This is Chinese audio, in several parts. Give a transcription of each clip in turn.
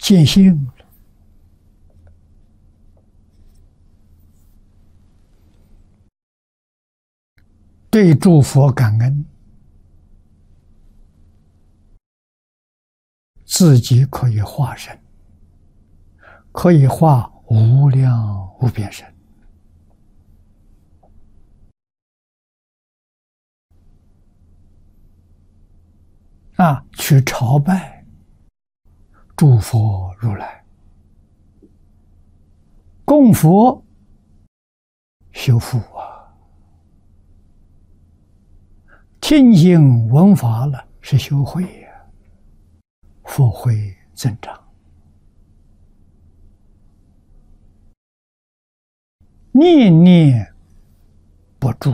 见性了，对诸佛感恩，自己可以化身，可以化无量无边身。去朝拜诸佛如来，供佛修福听经闻法了是修慧福慧增长。念念不住，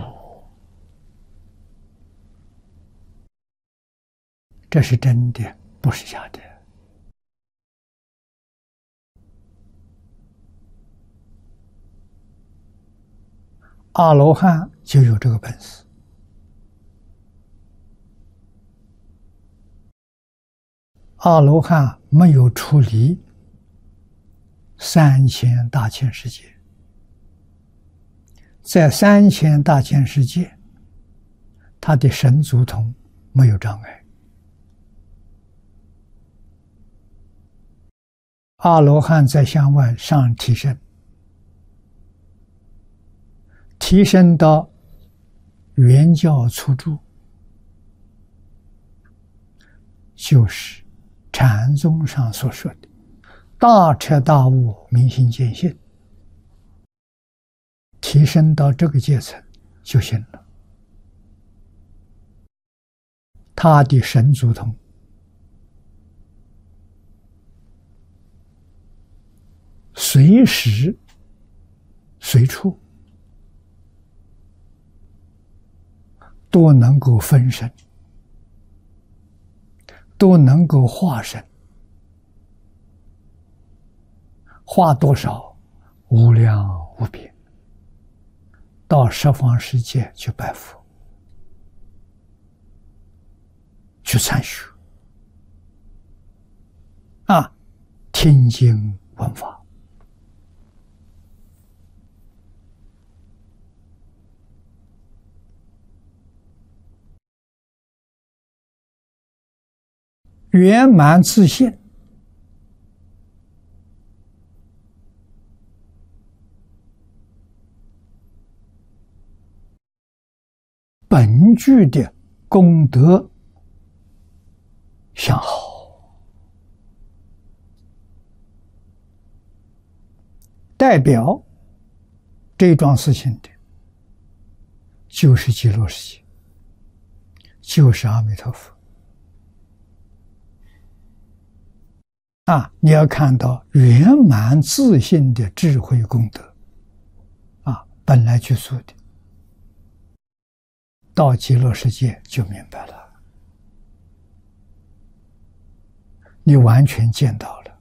这是真的，不是假的。阿罗汉就有这个本事。阿罗汉没有出离3000大千世界，在3000大千世界，他的神足通没有障碍。阿罗汉在向外上提升，提升到圆教初住，就是禅宗上所说的大彻大悟、明心见性，提升到这个阶层就行了。他的神足通随时随处都能够分身，都能够化身，化多少无量无边，到十方世界去拜佛，去参学听经闻法。圆满自信，本具的功德相好，代表这桩事情的就是极乐世界，就是阿弥陀佛。你要看到圆满自信的智慧功德本来具足的，到极乐世界就明白了，你完全见到了，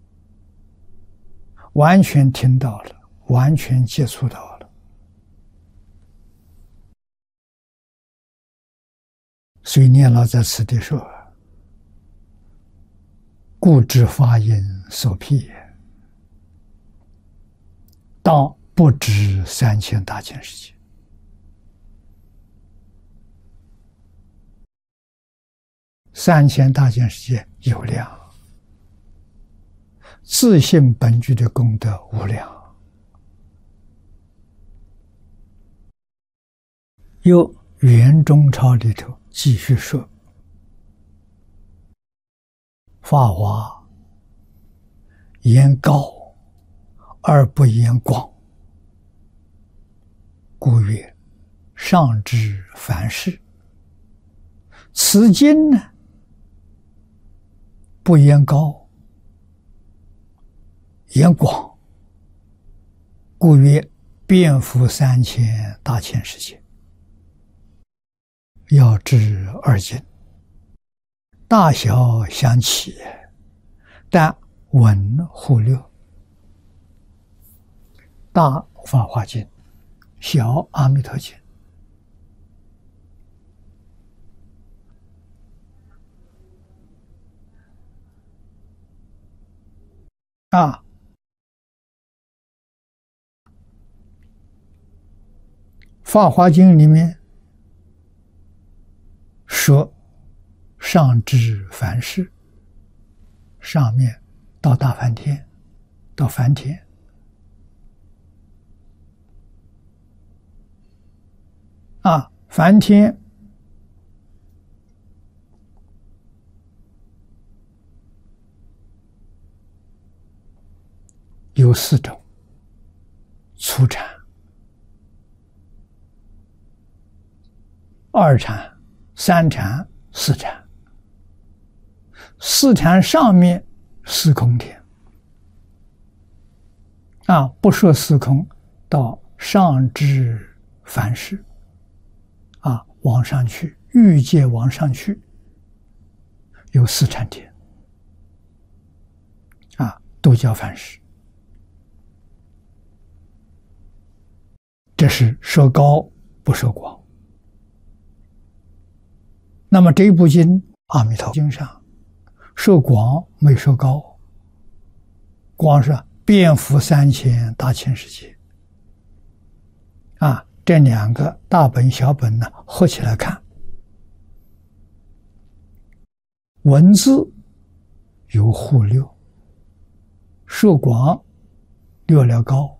完全听到了，完全接触到了。所以念老在此地说，故知法音所辟也，当不止3000大千世界。3000大千世界有量，自性本具的功德无量。又圆中钞里头继续说，法华言高而不言广，故曰上至凡事。此经呢，不言高，言广，故曰遍覆3000大千世界。要知二经，大小相齐，但文互略。大法华经，小阿弥陀经。 啊，《法华经》里面说，上至凡世，上面到大梵天，到梵天，啊，梵天有4种：初禅、2禅、3禅、4禅。4禅上面是空天，啊，不说四空，到上至凡世，啊，往上去，欲界往上去，有4禅天，啊，都叫凡世。这是说高不说广。那么这部经《阿弥陀经》上说广没说高，广是遍覆3000大千世界，啊，这2个大本小本呢合起来看，文字有互略，说广略了高，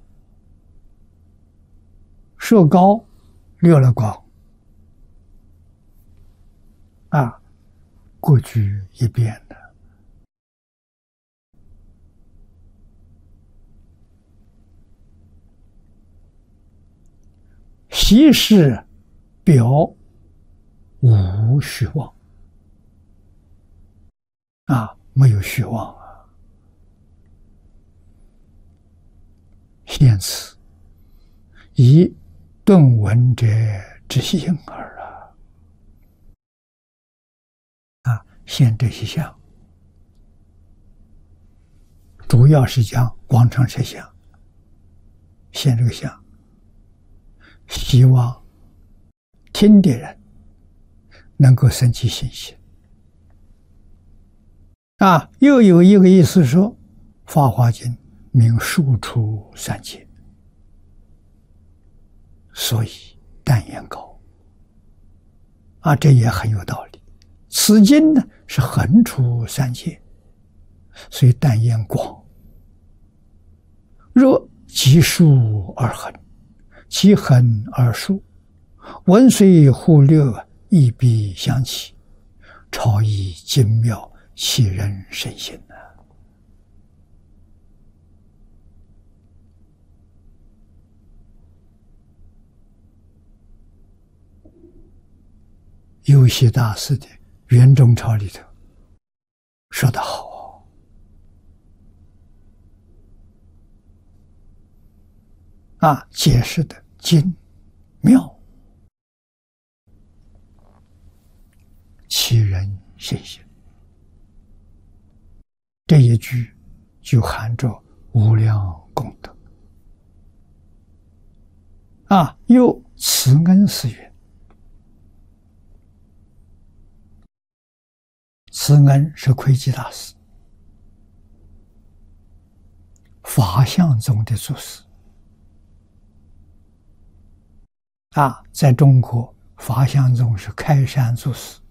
说高略了广，啊，各具一变的。习是表无虚妄，啊，没有虚妄啊。现此以顿闻者之性耳啊，现这些相，主要是讲广场实相，现这个相。希望听的人能够生起信心。啊，又有一个意思说，《法华经》名数出三界，所以但言高。啊，这也很有道理。此经呢是横出三界，所以但言广。若即数而横，其横而竖，文虽互略，亦必相起，超逸精妙，启人深信啊！有些大师的圆中钞里头说得好啊，解释的精妙，启人信心。这一句就含着无量功德啊！又慈恩寺云，慈恩是窥基大师，法相宗的祖师啊，在中国法相宗是开山祖师，